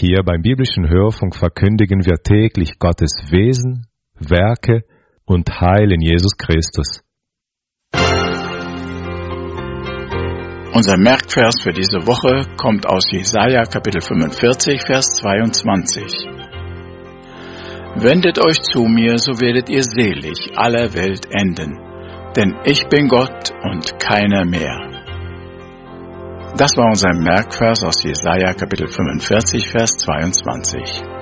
Hier beim biblischen Hörfunk verkündigen wir täglich Gottes Wesen, Werke und Heil in Jesus Christus. Unser Merkvers für diese Woche kommt aus Jesaja Kapitel 45, Vers 22. Wendet euch zu mir, so werdet ihr selig aller Welt enden, denn ich bin Gott und keiner mehr. Das war unser Merkvers aus Jesaja Kapitel 45, Vers 22.